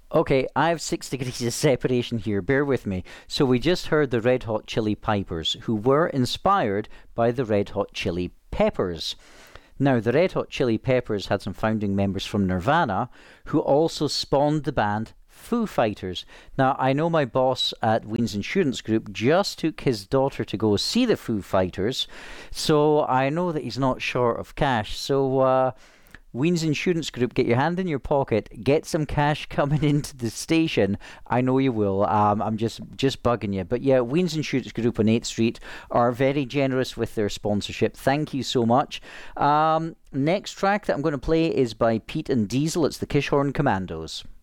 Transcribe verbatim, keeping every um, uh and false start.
Okay, I have six degrees of separation here. Bear with me. So we just heard the Red Hot Chili Pipers, who were inspired by the Red Hot Chili Peppers. Now, the Red Hot Chili Peppers had some founding members from Nirvana, who also spawned the band Foo Fighters. Now, I know my boss at Ween's Insurance Group just took his daughter to go see the Foo Fighters, so I know that he's not short of cash. So, uh, Ween's Insurance Group, get your hand in your pocket, get some cash coming into the station. I know you will. Um, I'm just just bugging you. But yeah, Ween's Insurance Group on eighth Street are very generous with their sponsorship. Thank you so much. Um, next track that I'm going to play is by Pete and Diesel. It's the Kishorn Commandos.